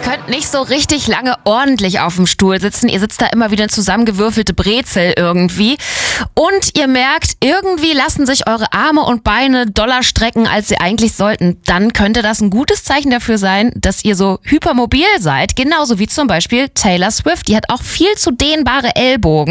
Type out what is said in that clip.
könnt nicht so richtig lange ordentlich auf dem Stuhl sitzen. Ihr sitzt da immer wieder zusammengewürfelte Brezel irgendwie. Und ihr merkt, irgendwie lassen sich eure Arme und Beine doller strecken, als sie eigentlich sollten. Dann könnte das ein gutes Zeichen dafür sein, dass ihr so hypermobil seid. Genauso wie zum Beispiel Taylor Swift. Die hat auch viel zu dehnbare Ellbogen.